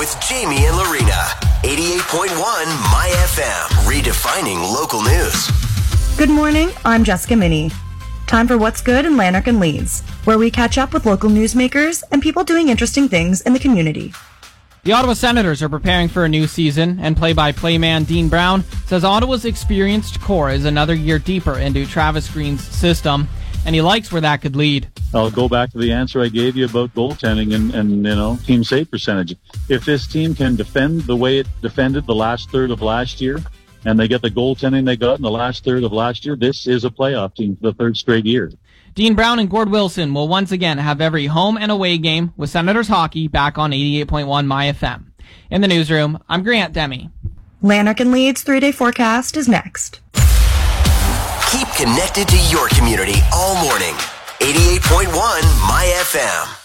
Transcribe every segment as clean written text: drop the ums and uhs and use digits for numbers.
with Jamie and Lorena. 88.1 My FM, redefining local news. Good morning, I'm Jessica Minnie. Time for What's Good in Lanark and Leeds, where we catch up with local newsmakers and people doing interesting things in the community. The Ottawa Senators are preparing for a new season, and play-by-play man Dean Brown says Ottawa's experienced core is another year deeper into Travis Green's system, and he likes where that could lead. I'll go back to the answer I gave you about goaltending and team save percentage. If this team can defend the way it defended the last third of last year, and they get the goaltending they got in the last third of last year, this is a playoff team for the third straight year. Dean Brown and Gord Wilson will once again have every home and away game with Senators hockey back on 88.1 My FM. In the newsroom, I'm Grant Demi. Lanark and Leeds 3-day forecast is next. Keep connected to your community all morning. 88.1 My FM.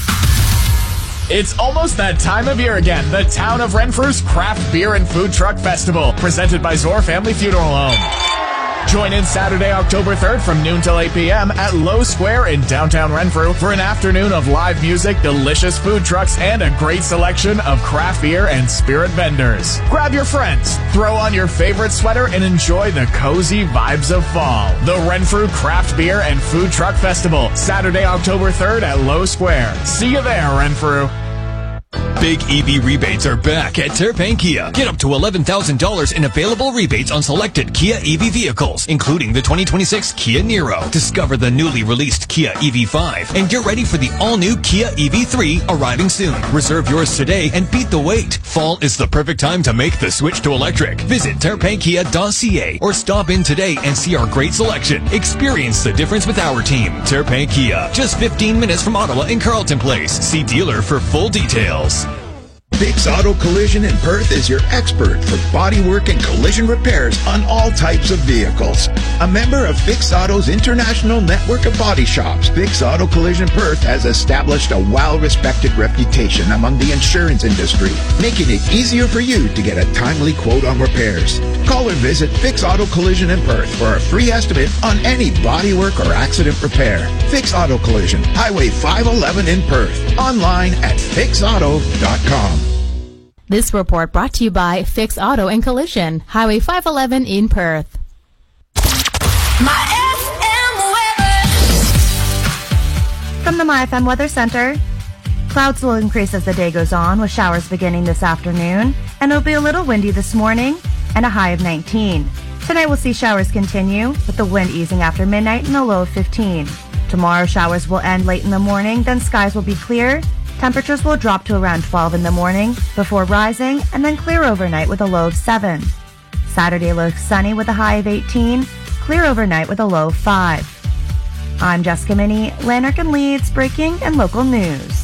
It's almost that time of year again. The Town of Renfrew's Craft Beer and Food Truck Festival, presented by Zor Family Funeral Home. Join in Saturday, October 3rd from noon till 8 p.m. at Lowe Square in downtown Renfrew for an afternoon of live music, delicious food trucks, and a great selection of craft beer and spirit vendors. Grab your friends, throw on your favorite sweater, and enjoy the cozy vibes of fall. The Renfrew Craft Beer and Food Truck Festival, Saturday, October 3rd at Lowe Square. See you there, Renfrew. Big EV rebates are back at Terrapin Kia. Get up to $11,000 in available rebates on selected Kia EV vehicles, including the 2026 Kia Niro. Discover the newly released Kia EV5 and get ready for the all-new Kia EV3 arriving soon. Reserve yours today and beat the wait. Fall is the perfect time to make the switch to electric. Visit terrapinkia.ca or stop in today and see our great selection. Experience the difference with our team. Terrapin Kia, just 15 minutes from Ottawa in Carleton Place. See dealer for full details. Fix Auto Collision in Perth is your expert for bodywork and collision repairs on all types of vehicles. A member of Fix Auto's international network of body shops, Fix Auto Collision Perth has established a well-respected reputation among the insurance industry, making it easier for you to get a timely quote on repairs. Call or visit Fix Auto Collision in Perth for a free estimate on any bodywork or accident repair. Fix Auto Collision, Highway 511 in Perth. Online at fixauto.com. This report brought to you by Fix Auto and Collision, Highway 511 in Perth. My FM weather. From the My FM Weather Center, clouds will increase as the day goes on, with showers beginning this afternoon, and it'll be a little windy this morning, and a high of 19. Tonight we'll see showers continue, with the wind easing after midnight and a low of 15. Tomorrow showers will end late in the morning, then skies will be clear. Temperatures will drop to around 12 in the morning before rising and then clear overnight with a low of 7. Saturday looks sunny with a high of 18, clear overnight with a low of 5. I'm Jessica Minnie, Lanark and Leeds, breaking and local news.